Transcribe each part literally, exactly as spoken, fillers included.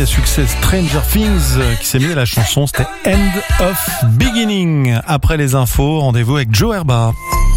à succès Stranger Things qui s'est mis à la chanson, c'était End of Beginning. Après les infos, rendez-vous avec Joe Herba.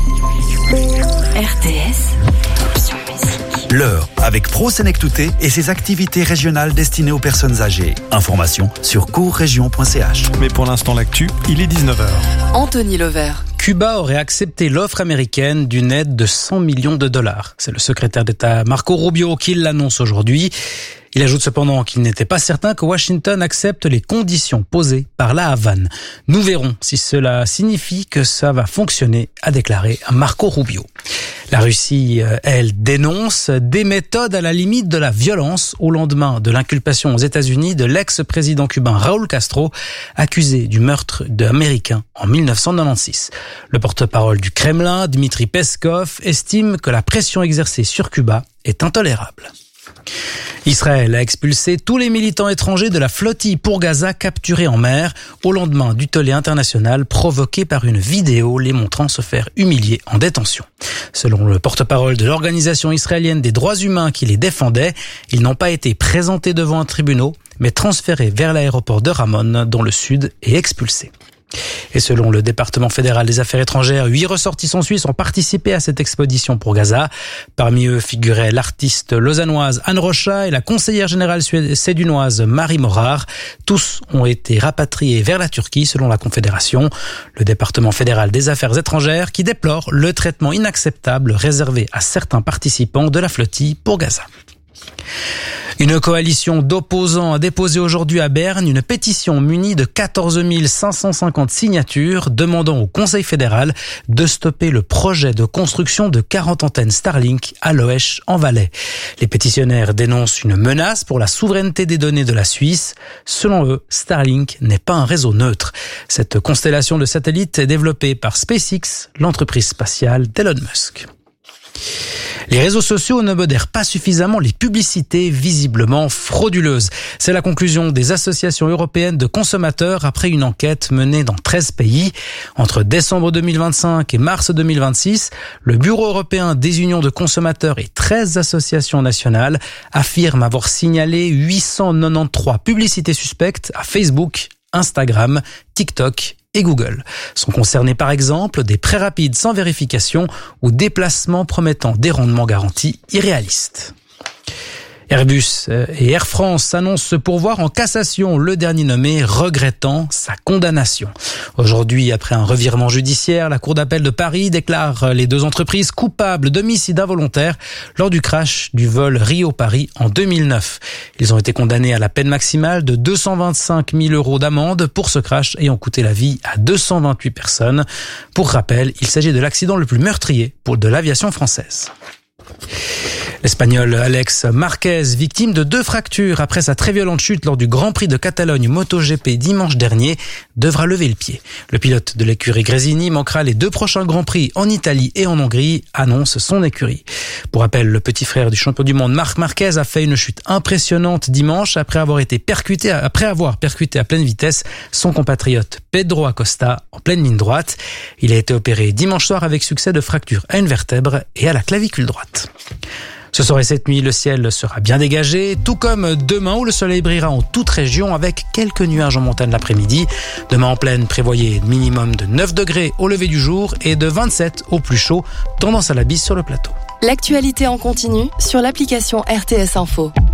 R T S Option musique. L'heure avec Pro Senectouté et ses activités régionales destinées aux personnes âgées. Information sur courregion point c h. Mais pour l'instant, l'actu, il est dix-neuf heures. Anthony Levert. Cuba aurait accepté l'offre américaine d'une aide de cent millions de dollars. C'est le secrétaire d'État Marco Rubio qui l'annonce aujourd'hui. Il ajoute cependant qu'il n'était pas certain que Washington accepte les conditions posées par la Havane. Nous verrons si cela signifie que ça va fonctionner, a déclaré Marco Rubio. La Russie, elle, dénonce des méthodes à la limite de la violence au lendemain de l'inculpation aux États-Unis de l'ex-président cubain Raúl Castro, accusé du meurtre d'Américains en dix-neuf cent quatre-vingt-seize. Le porte-parole du Kremlin, Dmitri Peskov, estime que la pression exercée sur Cuba est intolérable. Israël a expulsé tous les militants étrangers de la flottille pour Gaza capturés en mer au lendemain du tollé international provoqué par une vidéo les montrant se faire humilier en détention. Selon le porte-parole de l'organisation israélienne des droits humains qui les défendait, ils n'ont pas été présentés devant un tribunal, mais transférés vers l'aéroport de Ramon, dont le sud est expulsé. Et selon le département fédéral des affaires étrangères, huit ressortissants suisses ont participé à cette expédition pour Gaza. Parmi eux figuraient l'artiste lausannoise Anne Rocha et la conseillère générale sédunoise Marie Morard. Tous ont été rapatriés vers la Turquie selon la Confédération. Le département fédéral des affaires étrangères qui déplore le traitement inacceptable réservé à certains participants de la flottille pour Gaza. Une coalition d'opposants a déposé aujourd'hui à Berne une pétition munie de quatorze mille cinq cent cinquante signatures demandant au Conseil fédéral de stopper le projet de construction de quarante antennes Starlink à Loèche en Valais. Les pétitionnaires dénoncent une menace pour la souveraineté des données de la Suisse. Selon eux, Starlink n'est pas un réseau neutre. Cette constellation de satellites est développée par SpaceX, l'entreprise spatiale d'Elon Musk. Les réseaux sociaux ne modèrent pas suffisamment les publicités visiblement frauduleuses. C'est la conclusion des associations européennes de consommateurs après une enquête menée dans treize pays. Entre décembre deux mille vingt-cinq et mars deux mille vingt-six, le Bureau européen des unions de consommateurs et treize associations nationales affirment avoir signalé huit cent quatre-vingt-treize publicités suspectes à Facebook, Instagram, TikTok et Google. Sont concernés par exemple des prêts rapides sans vérification ou des placements promettant des rendements garantis irréalistes. Airbus et Air France s'annoncent se pourvoir en cassation, le dernier nommé regrettant sa condamnation. Aujourd'hui, après un revirement judiciaire, la Cour d'appel de Paris déclare les deux entreprises coupables d'homicide involontaire lors du crash du vol Rio-Paris en deux mille neuf. Ils ont été condamnés à la peine maximale de deux cent vingt-cinq mille euros d'amende pour ce crash ayant coûté la vie à deux cent vingt-huit personnes. Pour rappel, il s'agit de l'accident le plus meurtrier pour de l'aviation française. L'Espagnol Alex Marquez, victime de deux fractures après sa très violente chute lors du Grand Prix de Catalogne MotoGP dimanche dernier, devra lever le pied. Le pilote de l'écurie Gresini manquera les deux prochains Grands Prix en Italie et en Hongrie, annonce son écurie. Pour rappel, le petit frère du champion du monde Marc Marquez a fait une chute impressionnante dimanche après avoir été percuté, après avoir percuté à pleine vitesse son compatriote Pedro Acosta en pleine ligne droite. Il a été opéré dimanche soir avec succès de fracture à une vertèbre et à la clavicule droite. Ce soir et cette nuit, le ciel sera bien dégagé, tout comme demain où le soleil brillera en toute région avec quelques nuages en montagne l'après-midi. Demain en pleine, prévoyez minimum de neuf degrés au lever du jour et de vingt-sept au plus chaud, tendance à la bise sur le plateau. L'actualité en continu sur l'application R T S Info.